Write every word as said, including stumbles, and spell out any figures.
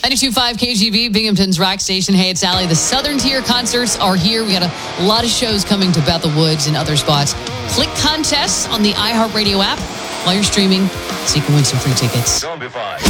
ninety-two point five K G V, Binghamton's rock station. Hey, it's Allie. The Southern Tier concerts are here. We got a lot of shows coming to Bethel Woods and other spots. Click contests on the iHeartRadio app while you're streaming so you can win some free tickets.